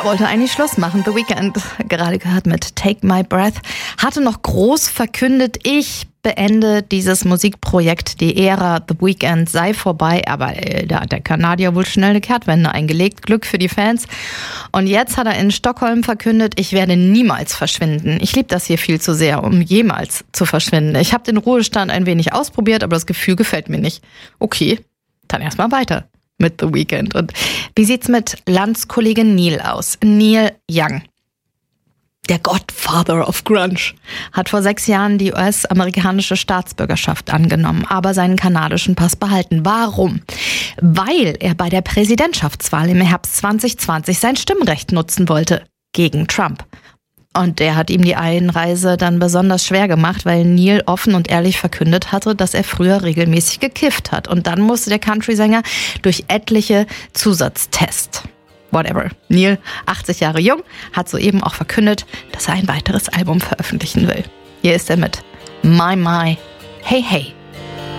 wollte eigentlich Schluss machen. The Weeknd, gerade gehört mit Take My Breath, hatte noch groß verkündet, ich beende dieses Musikprojekt, die Ära The Weeknd sei vorbei. Aber da hat der Kanadier wohl schnell eine Kehrtwende eingelegt. Glück für die Fans. Und jetzt hat er in Stockholm verkündet, ich werde niemals verschwinden. Ich liebe das hier viel zu sehr, um jemals zu verschwinden. Ich habe den Ruhestand ein wenig ausprobiert, aber das Gefühl gefällt mir nicht. Okay, dann erstmal weiter mit The Weeknd. Und wie sieht's mit Landskollege Neil aus? Neil Young. Der Godfather of Grunge hat vor 6 Jahren die US-amerikanische Staatsbürgerschaft angenommen, aber seinen kanadischen Pass behalten. Warum? Weil er bei der Präsidentschaftswahl im Herbst 2020 sein Stimmrecht nutzen wollte gegen Trump. Und der hat ihm die Einreise dann besonders schwer gemacht, weil Neil offen und ehrlich verkündet hatte, dass er früher regelmäßig gekifft hat. Und dann musste der Country-Sänger durch etliche Zusatztests. Whatever. Neil, 80 Jahre jung, hat soeben auch verkündet, dass er ein weiteres Album veröffentlichen will. Hier ist er mit My My, Hey Hey.